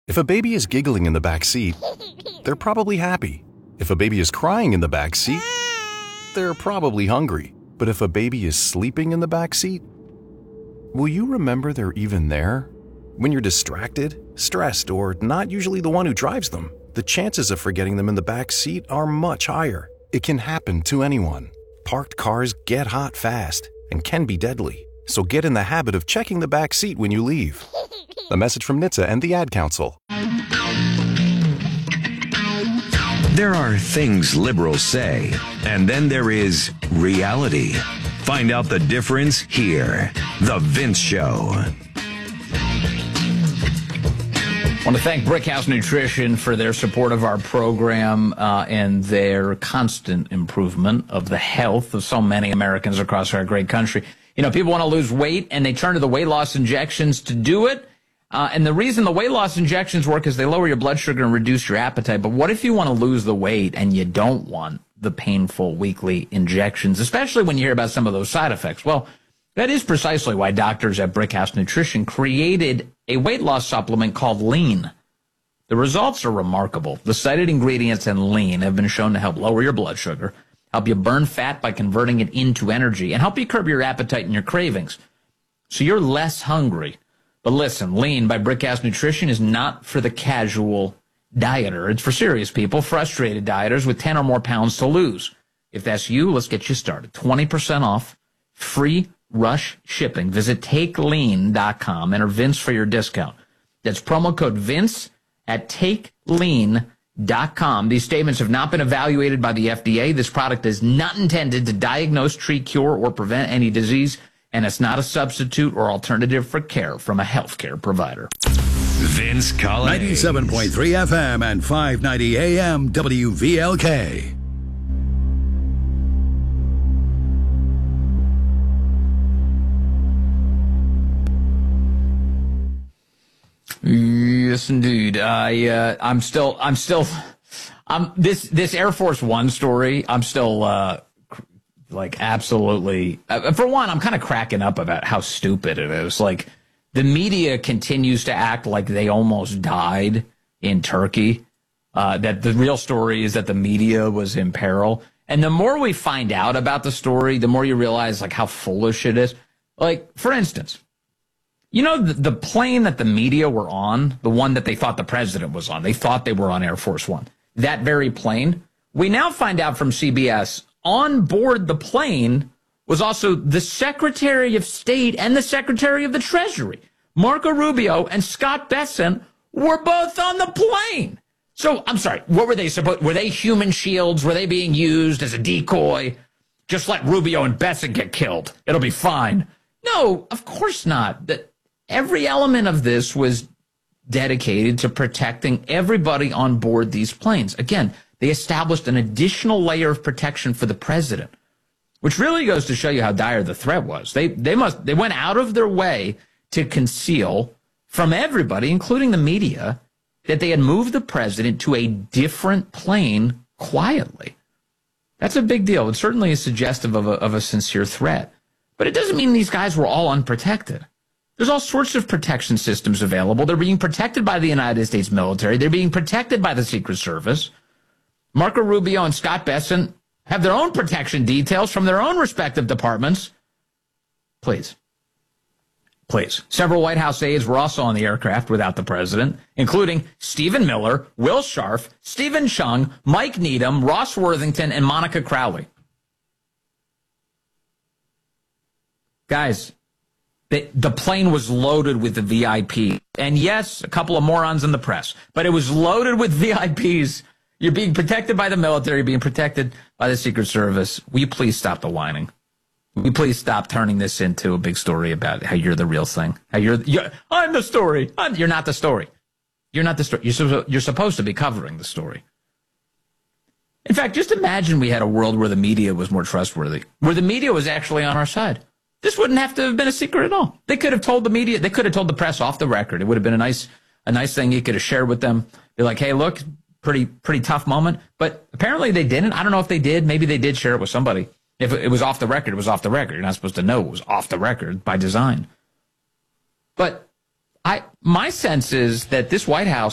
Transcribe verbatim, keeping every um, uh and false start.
If a baby is giggling in the back seat, they're probably happy. If a baby is crying in the back seat, they're probably hungry. But if a baby is sleeping in the back seat, will you remember they're even there? When you're distracted, stressed, or not usually the one who drives them, the chances of forgetting them in the back seat are much higher. It can happen to anyone. Parked cars get hot fast and can be deadly. So get in the habit of checking the back seat when you leave. A message from N H T S A and the Ad Council. There are things liberals say, and then there is reality. Find out the difference here. The Vince Show. I want to thank Brickhouse Nutrition for their support of our program uh, and their constant improvement of the health of so many Americans across our great country. You know, people want to lose weight, and they turn to the weight loss injections to do it. Uh, and the reason the weight loss injections work is they lower your blood sugar and reduce your appetite. But what if you want to lose the weight and you don't want the painful weekly injections, especially when you hear about some of those side effects? Well, that is precisely why doctors at Brickhouse Nutrition created a weight loss supplement called Lean. The results are remarkable. The cited ingredients in Lean have been shown to help lower your blood sugar, help you burn fat by converting it into energy, and help you curb your appetite and your cravings, so you're less hungry. But listen, Lean by Brickhouse Nutrition is not for the casual dieter. It's for serious people, frustrated dieters with ten or more pounds to lose. If that's you, let's get you started. twenty percent off, free rush shipping. Visit take lean dot com. Enter Vince for your discount. That's promo code Vince at take lean dot com. These statements have not been evaluated by the F D A. This product is not intended to diagnose, treat, cure, or prevent any disease, and it's not a substitute or alternative for care from a healthcare provider. Vince Collins. ninety-seven point three F M and five ninety A M W V L K. Yes, indeed. I uh, I'm still I'm still I'm this this Air Force One story. I'm still uh, like absolutely. Uh, for one, I'm kind of cracking up about how stupid it is. Like the media continues to act like they almost died in Turkey. Uh, that the real story is that the media was in peril. And the more we find out about the story, the more you realize like how foolish it is. Like for instance. You know, the, the plane that the media were on, the one that they thought the president was on, they thought they were on Air Force One. That very plane, we now find out from C B S, on board the plane was also the Secretary of State and the Secretary of the Treasury. Marco Rubio and Scott Bessent were both on the plane. So, I'm sorry, what were they supposed, were they human shields? Were they being used as a decoy? Just let Rubio and Bessent get killed. It'll be fine. No, of course not. That. Every element of this was dedicated to protecting everybody on board these planes. Again, they established an additional layer of protection for the president, which really goes to show you how dire the threat was. They they must they went out of their way to conceal from everybody, including the media, that they had moved the president to a different plane quietly. That's a big deal. It certainly is suggestive of a, of a sincere threat. But it doesn't mean these guys were all unprotected. There's all sorts of protection systems available. They're being protected by the United States military. They're being protected by the Secret Service. Marco Rubio and Scott Bessent have their own protection details from their own respective departments. Please. Please. Several White House aides were also on the aircraft without the president, including Stephen Miller, Will Scharf, Stephen Chung, Mike Needham, Ross Worthington, and Monica Crowley. Guys, The, the plane was loaded with the V I P. And yes, a couple of morons in the press, but it was loaded with V I Ps. You're being protected by the military, being protected by the Secret Service. Will you please stop the whining? Will you please stop turning this into a big story about how you're the real thing? How you're, you're I'm the story. I'm, you're not the story. You're not the story. You're, so, you're supposed to be covering the story. In fact, just imagine we had a world where the media was more trustworthy, where the media was actually on our side. This wouldn't have to have been a secret at all. They could have told the media, they could have told the press off the record. It would have been a nice, a nice thing you could have shared with them. Be like, hey, look, pretty, pretty tough moment. But apparently they didn't. I don't know if they did. Maybe they did share it with somebody. If it was off the record, it was off the record. You're not supposed to know it was off the record by design. But I, my sense is that this White House